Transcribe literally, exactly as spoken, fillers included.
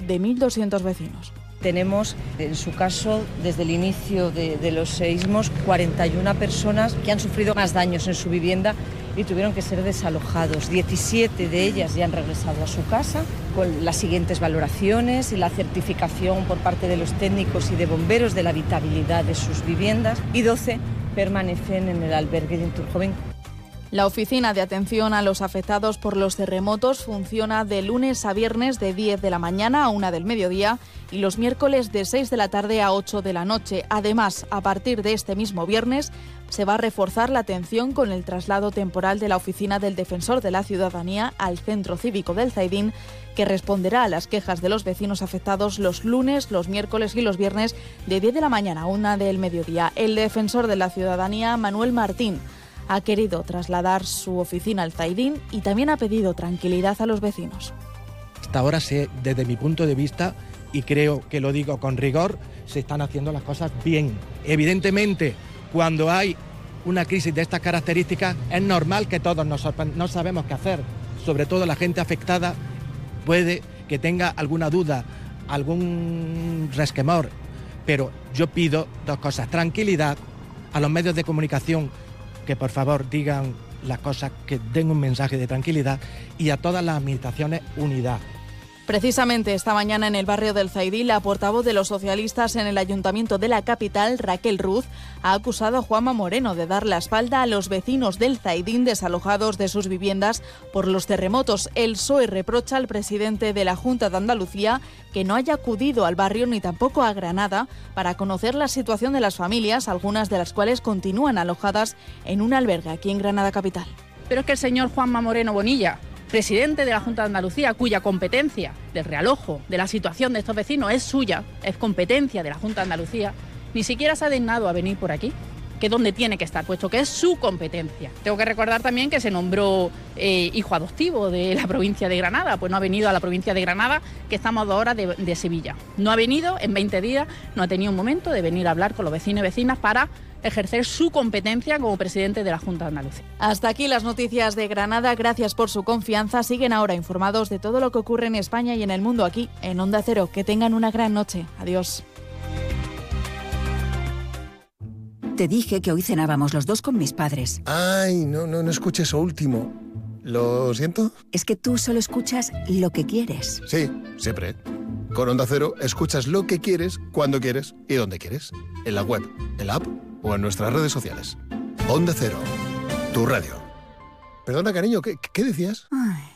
de mil doscientos vecinos. Tenemos, en su caso, desde el inicio de, de los seísmos, cuarenta y una personas que han sufrido más daños en su vivienda y tuvieron que ser desalojados. diecisiete de ellas ya han regresado a su casa con las siguientes valoraciones y la certificación por parte de los técnicos y de bomberos de la habitabilidad de sus viviendas, y doce permanecen en el albergue de Inturjoven. La Oficina de Atención a los Afectados por los Terremotos funciona de lunes a viernes de diez de la mañana a una del mediodía y los miércoles de seis de la tarde a ocho de la noche. Además, a partir de este mismo viernes se va a reforzar la atención con el traslado temporal de la Oficina del Defensor de la Ciudadanía al Centro Cívico del Zaidín, que responderá a las quejas de los vecinos afectados los lunes, los miércoles y los viernes de diez de la mañana a una del mediodía. El Defensor de la Ciudadanía, Manuel Martín, ha querido trasladar su oficina al Zaidín y también ha pedido tranquilidad a los vecinos. Hasta ahora, se, desde mi punto de vista, y creo que lo digo con rigor, se están haciendo las cosas bien. Evidentemente, cuando hay una crisis de estas características, es normal que todos nos sorprendan, no sabemos qué hacer. Sobre todo la gente afectada puede que tenga alguna duda, algún resquemor, pero yo pido dos cosas: tranquilidad a los medios de comunicación, que por favor digan las cosas, que den un mensaje de tranquilidad, y a todas las administraciones, unidad. Precisamente esta mañana en el barrio del Zaidín, la portavoz de los socialistas en el Ayuntamiento de la capital, Raquel Ruz, ha acusado a Juanma Moreno de dar la espalda a los vecinos del Zaidín desalojados de sus viviendas por los terremotos. El P S O E reprocha al presidente de la Junta de Andalucía que no haya acudido al barrio ni tampoco a Granada para conocer la situación de las familias, algunas de las cuales continúan alojadas en un albergue aquí en Granada capital. Pero es que el señor Juanma Moreno Bonilla, presidente de la Junta de Andalucía, cuya competencia del realojo de la situación de estos vecinos es suya, es competencia de la Junta de Andalucía, ni siquiera se ha dignado a venir por aquí, que es donde tiene que estar, puesto que es su competencia. Tengo que recordar también que se nombró eh, hijo adoptivo de la provincia de Granada, pues no ha venido a la provincia de Granada, que estamos a dos horas de, de Sevilla. No ha venido en veinte días, no ha tenido un momento de venir a hablar con los vecinos y vecinas para ejercer su competencia como presidente de la Junta de Andalucía. Hasta aquí las noticias de Granada. Gracias por su confianza. Siguen ahora informados de todo lo que ocurre en España y en el mundo aquí en Onda Cero. Que tengan una gran noche. Adiós. Te dije que hoy cenábamos los dos con mis padres. Ay, no, no, no escuché eso último. ¿Lo siento? Es que tú solo escuchas lo que quieres. Sí, siempre. Con Onda Cero escuchas lo que quieres, cuando quieres y donde quieres. En la web, en la app o en nuestras redes sociales. Onda Cero, tu radio. Perdona, cariño, ¿qué, qué decías? Ay.